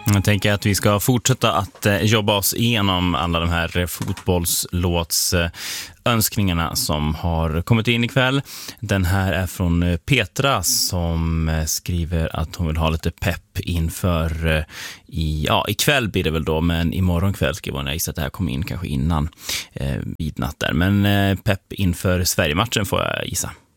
Jag tänker att vi ska fortsätta att jobba oss igenom alla de här fotbollslåtsönskningarna som har kommit in ikväll. Den här är från Petra som skriver att hon vill ha lite pepp inför ikväll blir det väl då, men imorgon kväll skriver hon. Jag gissar att det här kommer in kanske innan midnatt där. Men pepp inför Sverige-matchen får jag gissa.